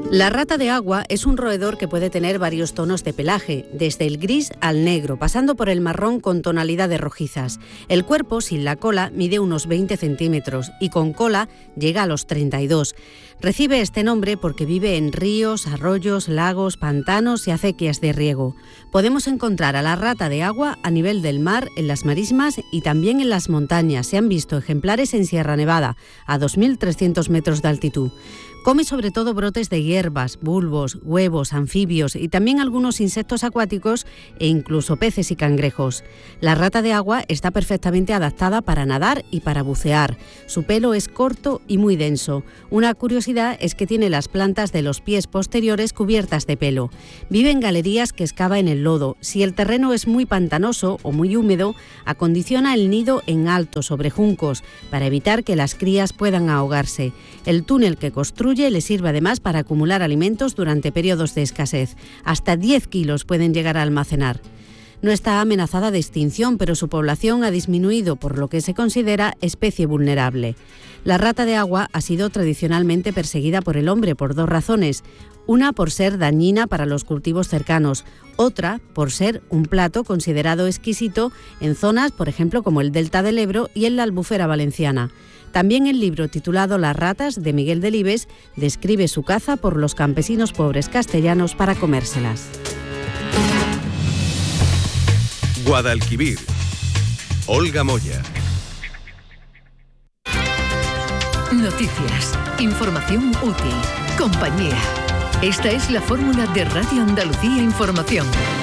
La rata de agua es un roedor que puede tener varios tonos de pelaje, desde el gris al negro, pasando por el marrón con tonalidades rojizas. El cuerpo, sin la cola, mide unos 20 centímetros y con cola llega a los 32. Recibe este nombre porque vive en ríos, arroyos, lagos, pantanos y acequias de riego. Podemos encontrar a la rata de agua a nivel del mar, en las marismas y también en las montañas. Se han visto ejemplares en Sierra Nevada, a 2.300 metros de altitud. Come sobre todo brotes de hierbas, bulbos, huevos, anfibios y también algunos insectos acuáticos e incluso peces y cangrejos. La rata de agua está perfectamente adaptada para nadar y para bucear. Su pelo es corto y muy denso. Una curiosidad es que tiene las plantas de los pies posteriores cubiertas de pelo. Vive en galerías que excava en el lodo. Si el terreno es muy pantanoso o muy húmedo, acondiciona el nido en alto sobre juncos para evitar que las crías puedan ahogarse. El túnel que construye le sirve además para acumular alimentos durante periodos de escasez. Hasta 10 kilos pueden llegar a almacenar. No está amenazada de extinción, pero su población ha disminuido, por lo que se considera especie vulnerable. La rata de agua ha sido tradicionalmente perseguida por el hombre por dos razones. Una por ser dañina para los cultivos cercanos, otra por ser un plato considerado exquisito en zonas, por ejemplo, como el Delta del Ebro y en la Albufera valenciana. También el libro titulado Las ratas, de Miguel Delibes, describe su caza por los campesinos pobres castellanos para comérselas. Guadalquivir. Olga Moya. Noticias, información útil, compañía. Esta es la fórmula de Radio Andalucía Información.